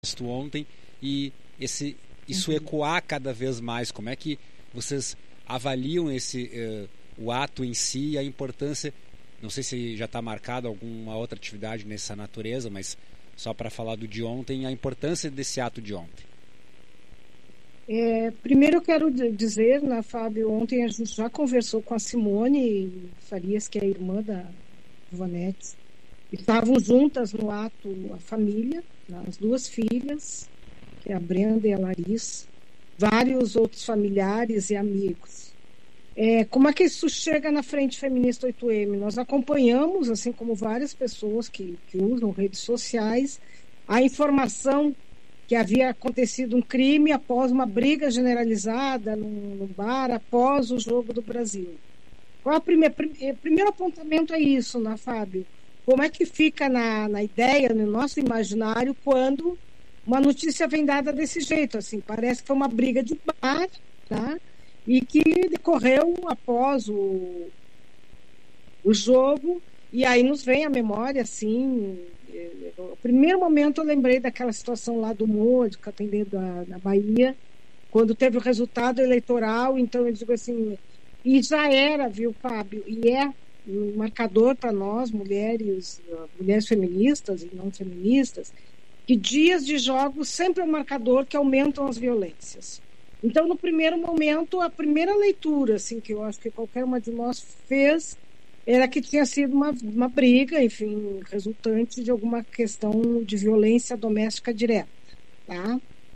ontem e isso ecoar cada vez mais. Como é que vocês avaliam o ato em si e a importância? Não sei se já está marcado alguma outra atividade nessa natureza, mas só para falar do de ontem, a importância desse ato de ontem. Primeiro eu quero dizer, né, Fábio, ontem a gente já conversou com a Simone Farias, que é a irmã da Giovanetti. Estavam juntas no ato a família, as duas filhas, que é a Brenda e a Larissa, vários outros familiares e amigos. Como é que isso chega na Frente Feminista 8M? Nós acompanhamos, assim como várias pessoas que usam redes sociais, a informação que havia acontecido um crime após uma briga generalizada no bar, após o Jogo do Brasil. Qual o primeiro apontamento é isso, né, Fábio? Como é que fica na ideia, no nosso imaginário, quando uma notícia vem dada desse jeito? Assim, parece que foi uma briga de bar, tá? E que decorreu após o jogo, e aí nos vem à memória, assim, no primeiro momento eu lembrei daquela situação lá do Môdica, atendendo na Bahia, quando teve o resultado eleitoral. Então eu digo assim, e já era, viu, Fábio, e é um marcador para nós, mulheres feministas e não feministas, que dias de jogos sempre é um marcador que aumentam as violências. Então, no primeiro momento, a primeira leitura, assim, que eu acho que qualquer uma de nós fez, era que tinha sido uma briga, enfim, resultante de alguma questão de violência doméstica direta, tá?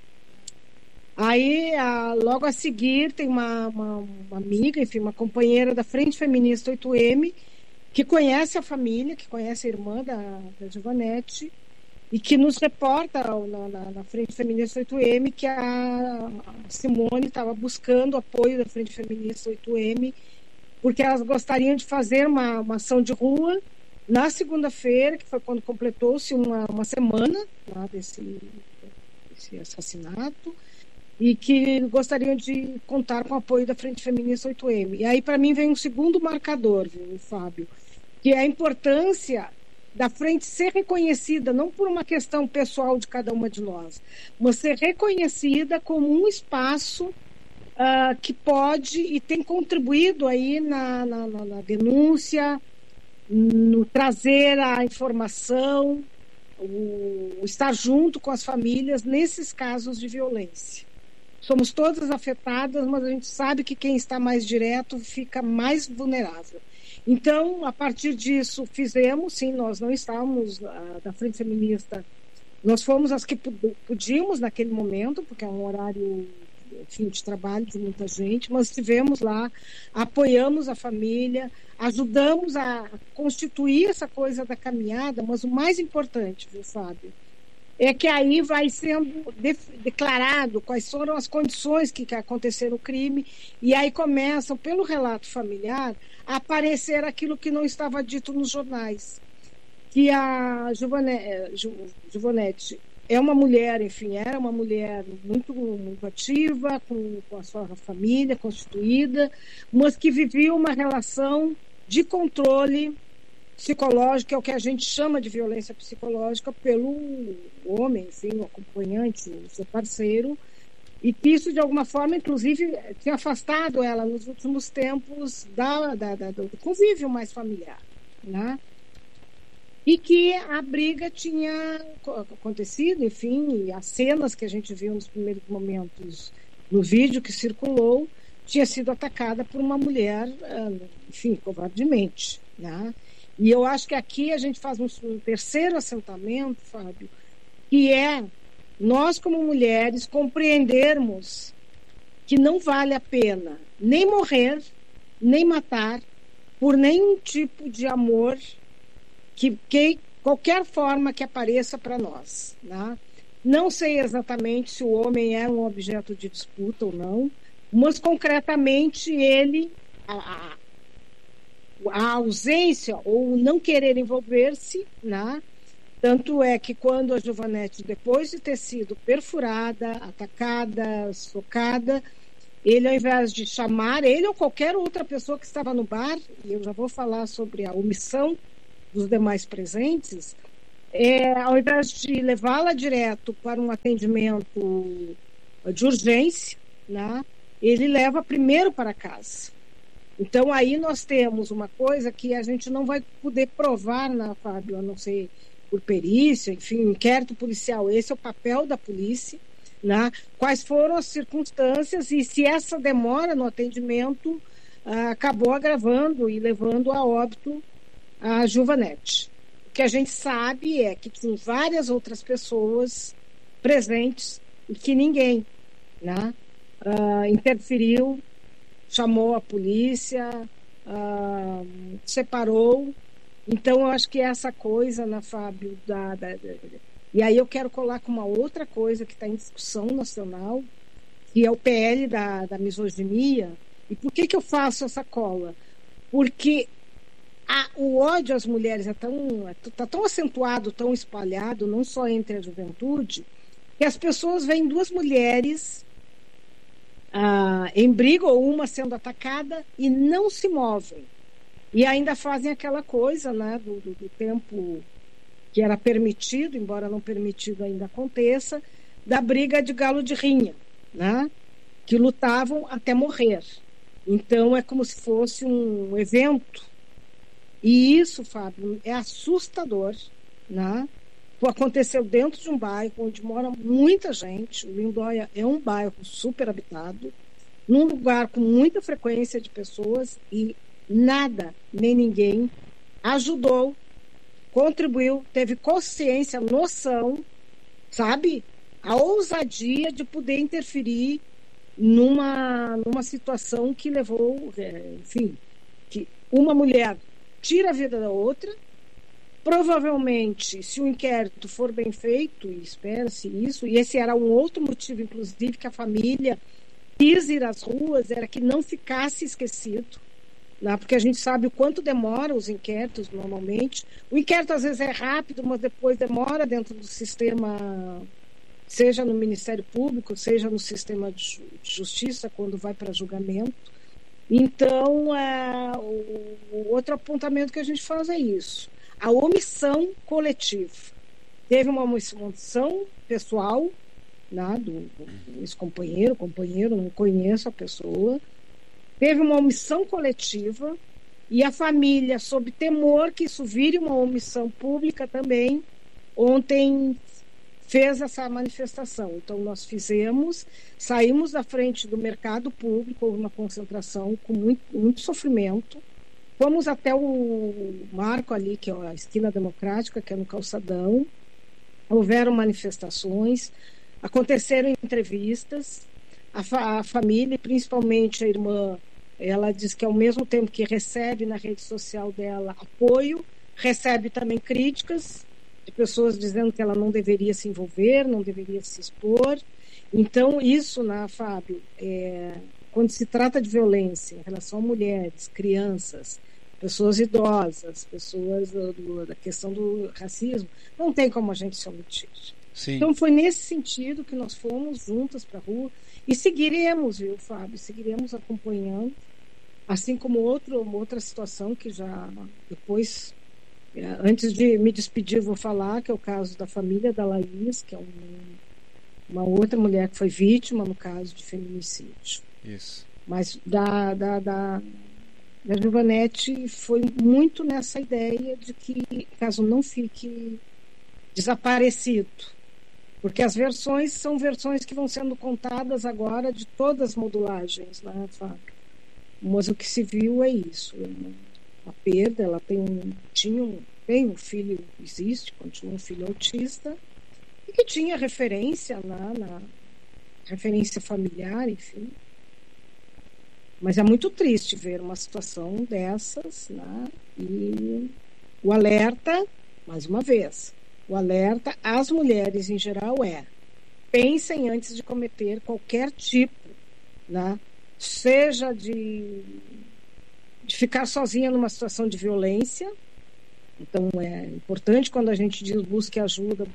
Aí, logo a seguir, tem uma amiga, enfim, uma companheira da Frente Feminista 8M, que conhece a família, que conhece a irmã da Giovanetti, e que nos reporta na Frente Feminista 8M que a Simone estava buscando apoio da Frente Feminista 8M, porque elas gostariam de fazer uma ação de rua na segunda-feira, que foi quando completou-se uma semana lá desse assassinato, e que gostariam de contar com o apoio da Frente Feminista 8M. E aí, para mim, vem um segundo marcador, viu, Fábio, que é a importância da frente ser reconhecida, não por uma questão pessoal de cada uma de nós, mas ser reconhecida como um espaço que pode e tem contribuído aí na denúncia, no trazer a informação, o estar junto com as famílias nesses casos de violência. Somos todas afetadas, mas a gente sabe que quem está mais direto fica mais vulnerável. Então, a partir disso, fizemos, sim, nós não estávamos da Frente Feminista, nós fomos as que podíamos naquele momento, porque é um horário, enfim, de trabalho de muita gente, mas estivemos lá, apoiamos a família, ajudamos a constituir essa coisa da caminhada, mas o mais importante, viu, Fábio, é que aí vai sendo declarado quais foram as condições que aconteceram o crime, e aí começam, pelo relato familiar, a aparecer aquilo que não estava dito nos jornais. Que a Giovanetti é uma mulher, enfim, era uma mulher muito, muito ativa, com a sua família constituída, mas que vivia uma relação de controle psicológico, é o que a gente chama de violência psicológica, pelo homem, enfim, o acompanhante, o seu parceiro, e que isso, de alguma forma, inclusive, tinha afastado ela nos últimos tempos do convívio mais familiar, né? E que a briga tinha acontecido, enfim, e as cenas que a gente viu nos primeiros momentos no vídeo que circulou, tinha sido atacada por uma mulher, enfim, covardemente, né? E eu acho que aqui a gente faz um terceiro assentamento, Fábio, que é nós, como mulheres, compreendermos que não vale a pena nem morrer, nem matar, por nenhum tipo de amor que qualquer forma que apareça para nós, né? Não sei exatamente se o homem é um objeto de disputa ou não, mas concretamente ele... A ausência ou o não querer envolver-se, né? Tanto é que quando a Giovanetti, depois de ter sido perfurada, atacada, socada, ele, ao invés de chamar, ele ou qualquer outra pessoa que estava no bar, e eu já vou falar sobre a omissão dos demais presentes, ao invés de levá-la direto para um atendimento de urgência, né, ele leva primeiro para casa. Então, aí nós temos uma coisa que a gente não vai poder provar, né, Fábio, a não ser por perícia, enfim, inquérito policial. Esse é o papel da polícia, né? Quais foram as circunstâncias e se essa demora no atendimento acabou agravando e levando a óbito a Giovanete. O que a gente sabe é que tinha várias outras pessoas presentes e que ninguém, né, interferiu, chamou a polícia, separou. Então, eu acho que essa coisa, né, Fábio, e aí eu quero colar com uma outra coisa que está em discussão nacional, que é o PL da misoginia. E por que eu faço essa cola? Porque o ódio às mulheres está tão acentuado, tão espalhado, não só entre a juventude, que as pessoas veem duas mulheres em briga ou uma sendo atacada e não se movem. E ainda fazem aquela coisa, né, do tempo que era permitido, embora não permitido ainda aconteça, da briga de galo de rinha, né, que lutavam até morrer. Então é como se fosse um evento. E isso, Fábio, é assustador, né? Aconteceu dentro de um bairro onde mora muita gente. O Lindóia é um bairro super habitado, num lugar com muita frequência de pessoas, e nada, nem ninguém ajudou, contribuiu, teve consciência, noção, sabe? A ousadia de poder interferir numa situação que levou, enfim, que uma mulher tira a vida da outra. Provavelmente, se o inquérito for bem feito, e espera-se isso, e esse era um outro motivo, inclusive, que a família quis ir às ruas, era que não ficasse esquecido, né? Porque a gente sabe o quanto demora os inquéritos normalmente. O inquérito às vezes é rápido, mas depois demora dentro do sistema, seja no Ministério Público, seja no sistema de justiça, quando vai para julgamento. Então, o outro apontamento que a gente faz é isso. A omissão coletiva. Teve uma omissão pessoal, né, do ex-companheiro, companheiro, não conheço a pessoa. Teve uma omissão coletiva e a família, sob temor que isso vire uma omissão pública também, ontem fez essa manifestação. Então, nós saímos da frente do mercado público, houve uma concentração com muito sofrimento. Fomos até o marco ali, que é a Esquina Democrática, que é no Calçadão. Houveram manifestações, aconteceram entrevistas. A família, principalmente a irmã, ela diz que ao mesmo tempo que recebe na rede social dela apoio, recebe também críticas de pessoas dizendo que ela não deveria se envolver, não deveria se expor. Então, isso, né, Fábio, quando se trata de violência em relação a mulheres, crianças, pessoas idosas, pessoas da questão do racismo, não tem como a gente se omitir. Sim. Então, foi nesse sentido que nós fomos juntas para a rua e seguiremos, viu, Fábio? Seguiremos acompanhando, assim como outra situação que já depois, antes de me despedir, vou falar, que é o caso da família da Laís, que é uma outra mulher que foi vítima no caso de feminicídio. Isso. Mas da Giovanete foi muito nessa ideia de que, caso não fique desaparecido, porque as versões são versões que vão sendo contadas agora de todas as modulagens, né, Fábio? Mas o que se viu é isso, a perda. Ela tem um filho, continua um filho autista, e que tinha referência na referência familiar, enfim. Mas é muito triste ver uma situação dessas, né? E o alerta, mais uma vez, o alerta às mulheres em geral pensem antes de cometer qualquer tipo, né? Seja de ficar sozinha numa situação de violência. Então é importante, quando a gente diz busque ajuda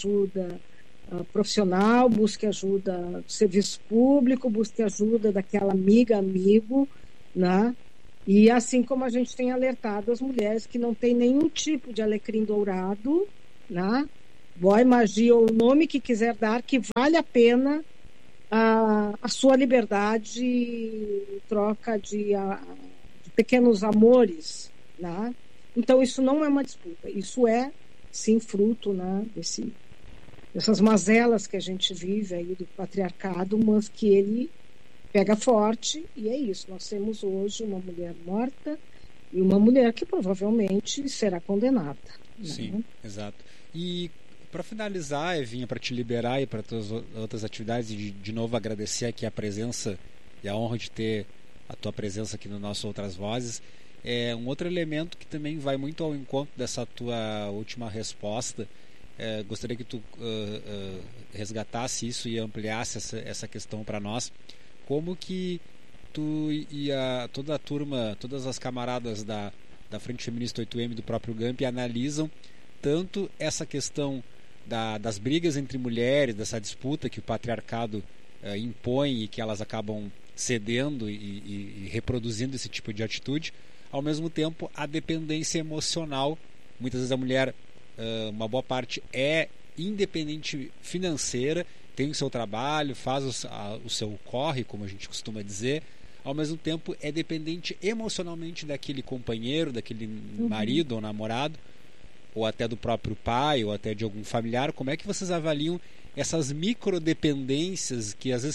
profissional, busque ajuda do serviço público, busque ajuda daquela amigo, né? E assim como a gente tem alertado as mulheres que não tem nenhum tipo de alecrim dourado, né? Boy Magia, ou o nome que quiser dar, que vale a pena a sua liberdade em troca de pequenos amores, né? Então isso não é uma disputa, isso é sim fruto, né, dessas mazelas que a gente vive aí do patriarcado, mas que ele pega forte, e é isso. Nós temos hoje uma mulher morta e uma mulher que provavelmente será condenada. Sim, né? Exato. E para finalizar, Evinha, para te liberar e para tuas outras atividades, e de novo agradecer aqui a presença e a honra de ter a tua presença aqui no nosso Outras Vozes. Um outro elemento que também vai muito ao encontro dessa tua última resposta. Gostaria que tu resgatasse isso e ampliasse essa questão para nós. Como que tu e toda a turma, todas as camaradas da Frente Feminista 8M do próprio GAMP analisam tanto essa questão das brigas entre mulheres, dessa disputa que o patriarcado impõe e que elas acabam cedendo e reproduzindo esse tipo de atitude, ao mesmo tempo a dependência emocional. Muitas vezes a mulher, uma boa parte, é independente financeira, tem o seu trabalho, faz o seu corre, como a gente costuma dizer, ao mesmo tempo é dependente emocionalmente daquele companheiro, daquele marido ou namorado, ou até do próprio pai, ou até de algum familiar. Como é que vocês avaliam essas microdependências que às vezes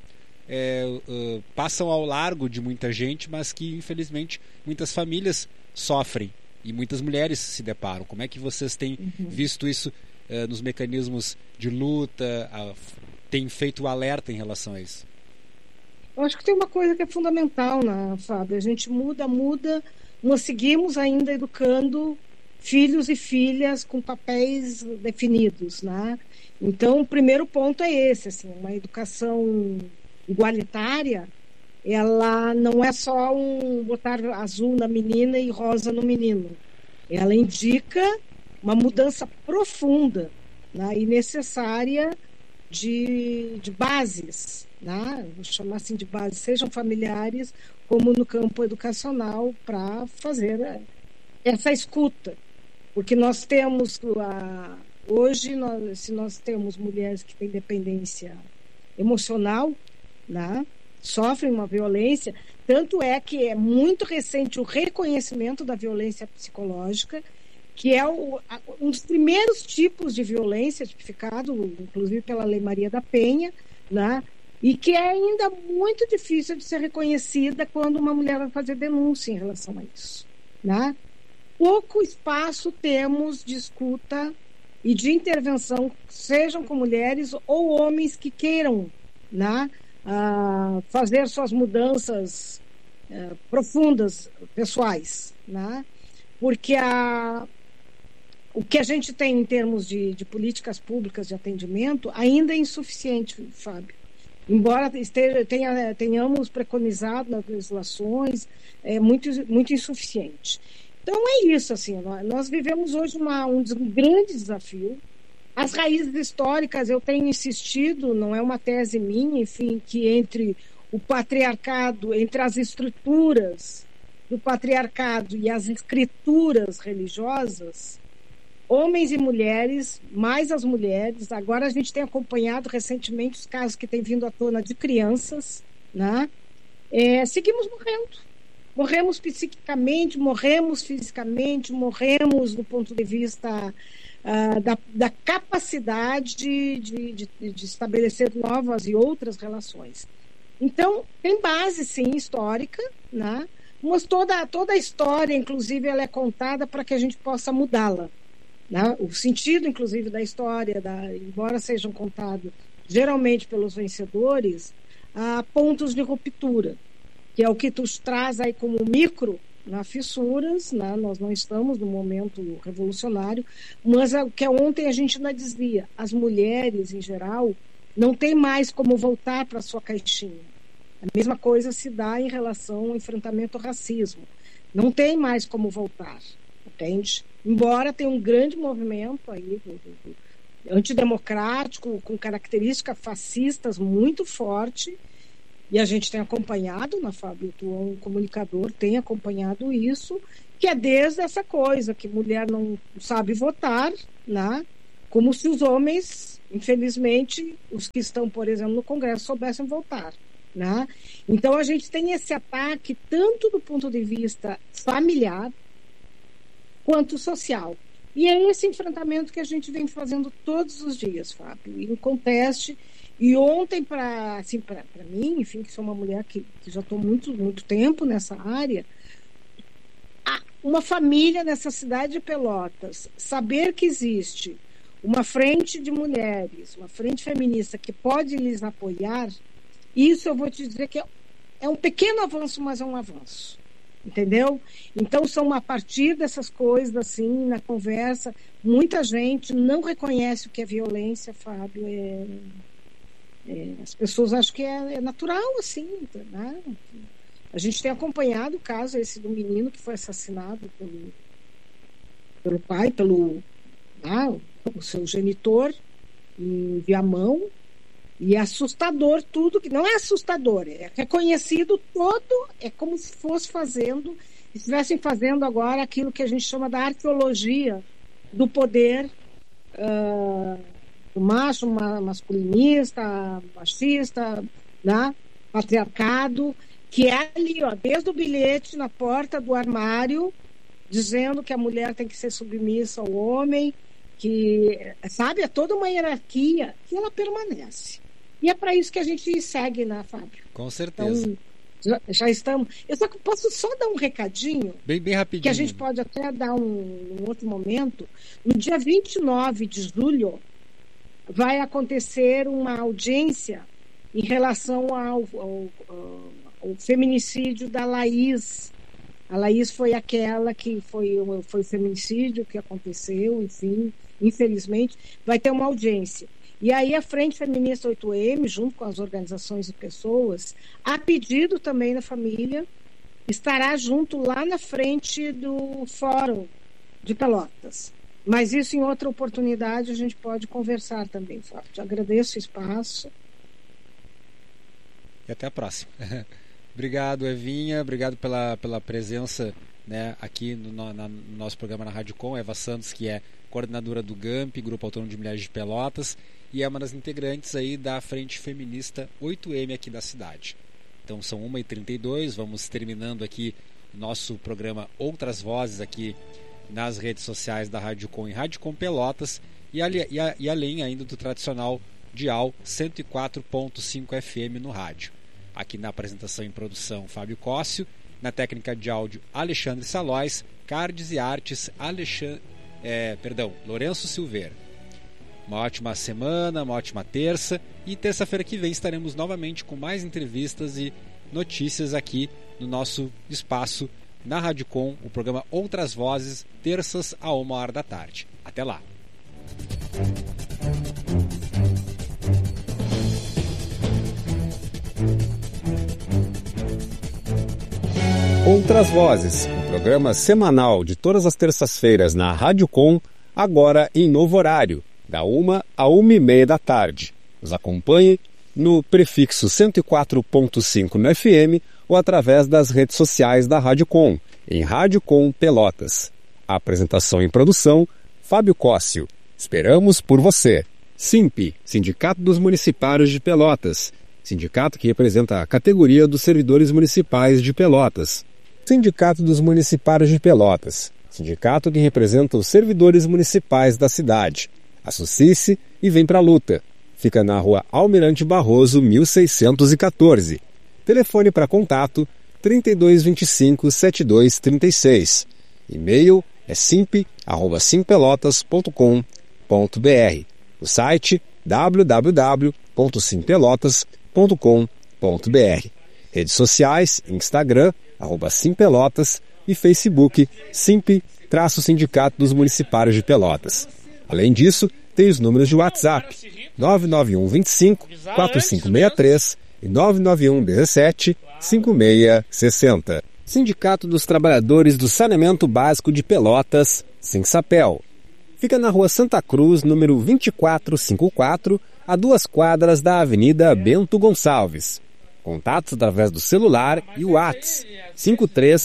passam ao largo de muita gente, mas que infelizmente muitas famílias sofrem e muitas mulheres se deparam? Como é que vocês têm visto isso nos mecanismos de luta? Têm feito o alerta em relação a isso? Eu acho que tem uma coisa que é fundamental, né, Fábio? A gente muda, nós seguimos ainda educando filhos e filhas com papéis definidos, né? Então, o primeiro ponto é esse, assim, uma educação igualitária, ela não é só botar azul na menina e rosa no menino. Ela indica uma mudança profunda, né, e necessária de bases, né? Vou chamar assim de bases, sejam familiares como no campo educacional, para fazer essa escuta. Porque nós temos, hoje, se nós temos mulheres que têm dependência emocional, né, sofrem uma violência, tanto é que é muito recente o reconhecimento da violência psicológica, que é um dos primeiros tipos de violência tipificado, inclusive pela Lei Maria da Penha, né, e que é ainda muito difícil de ser reconhecida quando uma mulher vai fazer denúncia em relação a isso, né? Pouco espaço temos de escuta e de intervenção, sejam com mulheres ou homens que queiram, né, fazer suas mudanças profundas, pessoais, né? Porque o que a gente tem em termos de políticas públicas de atendimento ainda é insuficiente, Fábio. Embora tenhamos preconizado nas legislações, é muito insuficiente. Então é isso, assim, nós vivemos hoje um grande desafio. As raízes históricas, eu tenho insistido, não é uma tese minha, enfim, que entre o patriarcado, entre as estruturas do patriarcado e as escrituras religiosas, homens e mulheres, mais as mulheres, agora a gente tem acompanhado recentemente os casos que têm vindo à tona de crianças, né? Seguimos morrendo. Morremos psiquicamente, morremos fisicamente, morremos do ponto de vista da capacidade de estabelecer novas e outras relações. Então, tem base, sim, histórica, né? Mas toda a história, inclusive, ela é contada para que a gente possa mudá-la, né? O sentido, inclusive, da história, embora sejam contados geralmente pelos vencedores, há pontos de ruptura, que é o que tu traz aí como micro, fissuras, né? Nós não estamos no momento revolucionário, mas o que ontem a gente ainda dizia, as mulheres, em geral, não tem mais como voltar para a sua caixinha. A mesma coisa se dá em relação ao enfrentamento ao racismo. Não tem mais como voltar, entende? Embora tenha um grande movimento aí antidemocrático, com características fascistas muito forte, e a gente tem acompanhado, Fábio, tu é um comunicador, tem acompanhado isso, que é desde essa coisa, que mulher não sabe votar, né? Como se os homens, infelizmente, os que estão, por exemplo, no Congresso, soubessem votar, né? Então, a gente tem esse ataque tanto do ponto de vista familiar quanto social. E é esse enfrentamento que a gente vem fazendo todos os dias, Fábio, em conteste. E ontem, para mim, enfim, que sou uma mulher que já estou muito tempo nessa área, uma família nessa cidade de Pelotas, saber que existe uma frente de mulheres, uma frente feminista que pode lhes apoiar, isso eu vou te dizer que é um pequeno avanço, mas é um avanço. Entendeu? Então, são a partir dessas coisas, assim, na conversa, muita gente não reconhece o que é violência, Fábio. As pessoas acham que é natural, assim, né? A gente tem acompanhado o caso esse do menino que foi assassinado pelo pai, o seu genitor, em Viamão. E é assustador tudo, que não é assustador, é reconhecido todo, é como se estivessem fazendo agora aquilo que a gente chama da arqueologia do poder do macho, masculinista, machista, né? Patriarcado, que é ali, ó, desde o bilhete na porta do armário, dizendo que a mulher tem que ser submissa ao homem, que, sabe, é toda uma hierarquia que ela permanece. E é para isso que a gente segue, né, Fábio? Com certeza. Então, já estamos... Eu posso só dar um recadinho? Bem rapidinho. Que a gente pode até dar um outro momento. No dia 29 de julho, vai acontecer uma audiência em relação ao feminicídio da Laís. A Laís foi aquela que foi o feminicídio que aconteceu, enfim, infelizmente. Vai ter uma audiência. E aí a Frente Feminista 8M, junto com as organizações e pessoas, a pedido também da família, estará junto lá na frente do Fórum de Pelotas. Mas isso em outra oportunidade a gente pode conversar também, Fábio. Te agradeço o espaço. E até a próxima. Obrigado, Evinha. Obrigado pela presença, né, aqui no nosso programa na Rádio Com. Eva Santos, que é coordenadora do GAMP, Grupo Autônomo de Mulheres de Pelotas, e é uma das integrantes aí da Frente Feminista 8M aqui da cidade. Então são 1h32, vamos terminando aqui nosso programa Outras Vozes aqui nas redes sociais da Rádio Com e Rádio Com Pelotas, e além ainda do tradicional dial 104.5 FM no rádio. Aqui na apresentação e produção, Fábio Cóssio, na técnica de áudio, Alexandre Salóis, cards e artes, Lourenço Silveira. Uma ótima semana, uma ótima terça, e terça-feira que vem estaremos novamente com mais entrevistas e notícias aqui no nosso espaço na Rádio Com, o programa Outras Vozes, terças a 13h. Até lá! Outras Vozes, um programa semanal de todas as terças-feiras na Rádio Com, agora em novo horário, da 1h a 1h30. Nos acompanhe no prefixo 104.5 no FM ou através das redes sociais da Rádio Com, em Rádio Com Pelotas. A apresentação e produção, Fábio Cóssio. Esperamos por você. SIMP, Sindicato dos Municipários de Pelotas. Sindicato que representa a categoria dos servidores municipais de Pelotas. Sindicato dos Municipários de Pelotas. Sindicato que representa os servidores municipais da cidade. Associe-se e vem pra luta. Fica na Rua Almirante Barroso, 1614. Telefone para contato 3225-7236. E-mail é simp@simpelotas.com.br. O site www.simpelotas.com.br. Redes sociais, Instagram, @simpelotas e Facebook, Simp-Sindicato dos Municipários de Pelotas. Além disso, tem os números de WhatsApp 991 25 4563 e 991 17 5660. Sindicato dos Trabalhadores do Saneamento Básico de Pelotas, Sinsapel. Fica na Rua Santa Cruz, número 2454, a 2 quadras da Avenida Bento Gonçalves. Contatos através do celular e o WhatsApp 53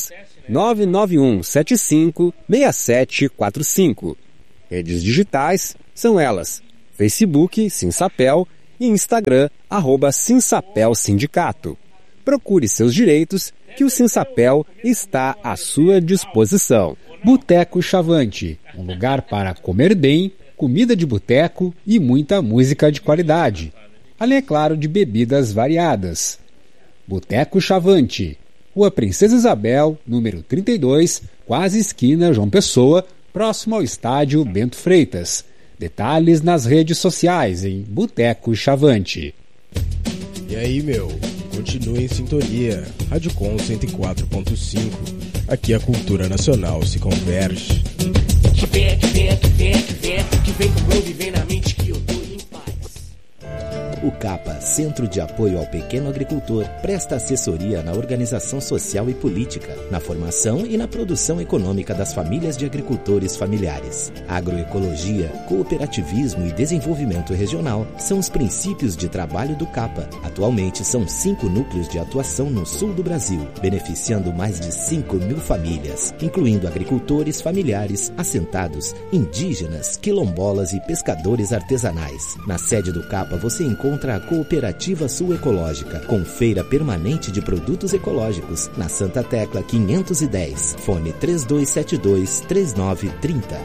991756745. Redes digitais são elas: Facebook, Sinsapel, e Instagram, @Sinsapel-Sindicato. Procure seus direitos, que o Sinsapel está à sua disposição. Boteco Chavante, um lugar para comer bem, comida de boteco e muita música de qualidade. Além, é claro, de bebidas variadas. Boteco Chavante, Rua Princesa Isabel, número 32, quase esquina João Pessoa, próximo ao estádio Bento Freitas. Detalhes nas redes sociais em Boteco Chavante. E aí, meu? Continue em sintonia. Rádio Com 104.5. Aqui a cultura nacional se converge. Que vem com o groove, vem na mente que eu tô em paz. O CAPA, Centro de Apoio ao Pequeno Agricultor, presta assessoria na organização social e política, na formação e na produção econômica das famílias de agricultores familiares. Agroecologia, cooperativismo e desenvolvimento regional são os princípios de trabalho do CAPA. Atualmente são 5 núcleos de atuação no sul do Brasil, beneficiando mais de 5.000 famílias, incluindo agricultores familiares, assentados, indígenas, quilombolas e pescadores artesanais. Na sede do CAPA você encontra a Cooperativa Sul Ecológica, com feira permanente de produtos ecológicos, na Santa Tecla 510, fone 3272-3930.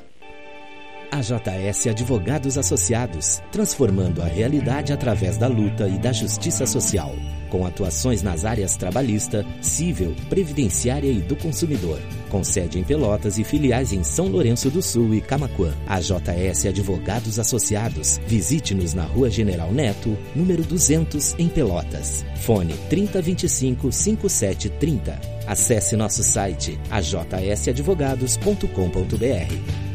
AJS Advogados Associados, transformando a realidade através da luta e da justiça social, com atuações nas áreas trabalhista, civil, previdenciária e do consumidor, com sede em Pelotas e filiais em São Lourenço do Sul e Camaquã. AJS Advogados Associados, visite-nos na Rua General Neto, número 200, em Pelotas. Fone 3025-5730. Acesse nosso site ajsadvogados.com.br.